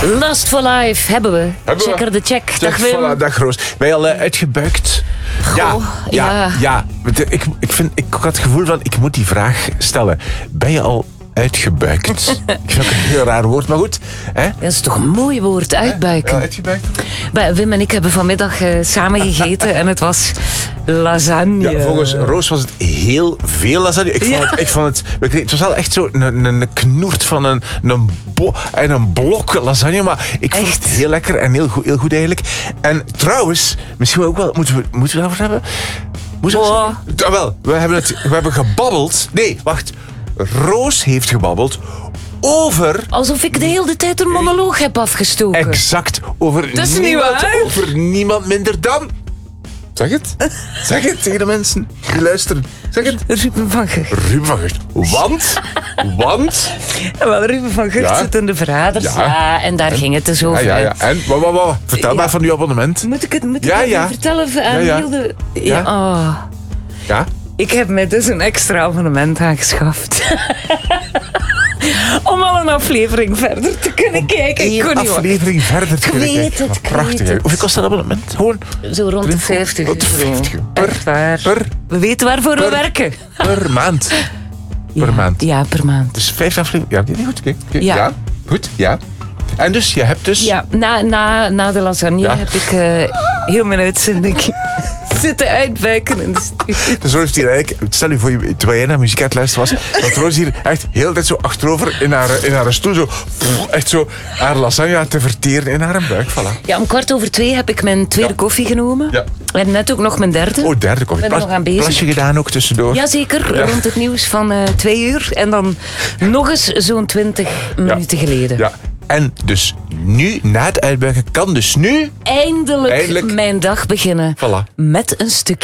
Lust for Life hebben we. Checker de check. Dag Wim. Voilà, dag Roos. Ben je al uitgebuikt? Ja. Ik had het gevoel van, ik moet die vraag stellen. Ben je al uitgebuikt? Ik vind het een heel raar woord, maar goed. Hè? Dat is toch een mooi woord, uitbuiken. Ja, uitgebuikt? Wim en ik hebben vanmiddag samen gegeten en het was lasagne. Ja, volgens Roos was het heel veel lasagne. Ik vond het was wel echt zo een knoert van een blok lasagne, maar ik vond het heel lekker en heel goed eigenlijk. En trouwens, misschien ook wel, moeten we het over hebben? We hebben gebabbeld. Nee, wacht. Roos heeft gebabbeld over... Alsof ik de hele tijd een monoloog heb afgestoken. Exact. Over niemand minder dan... Zeg het. Zeg het tegen de mensen die luisteren. Zeg het. Ruben van Gucht. Ruben van Gucht. Want... Wel, Ruben van Gucht zit in de Verraders. Ja, en daar ging het dus over. Ja. En wat? Vertel maar van uw abonnement. Moet ik het vertellen aan heel de... Ja? Ik heb mij dus een extra abonnement aangeschaft. Om al een aflevering verder te kunnen kijken. Een aflevering verder te kunnen kijken. Prachtig. Hoeveel kost dat abonnement? Gewoon zo rond de 50. Rond de 50. We weten waarvoor we werken. Per maand. Per maand. Ja, per maand. Dus 5 afleveringen. Ja, goed. Okay. Ja. Goed, ja. En dus, je hebt dus... Ja, na de lasagne heb ik heel mijn uitzending zitten uitbuiken in de studio. Dus Roos hier eigenlijk... Stel je voor, terwijl jij naar muziek aan het luisteren was, dat Roos hier echt heel de tijd zo achterover in haar stoel zo... Echt zo haar lasagne te verteren in haar buik. Voilà. Ja, om 2:15 heb ik mijn tweede koffie genomen. Ja. En net ook nog mijn derde. Oh, derde koffie. Ben er nog aan bezig. Plasje gedaan ook tussendoor? Jazeker, rond het nieuws van 2 uur. En dan nog eens zo'n 20 minuten geleden. Ja. En dus nu, na het uitbuiken, kan dus nu... Eindelijk mijn dag beginnen. Voilà. Met een stukje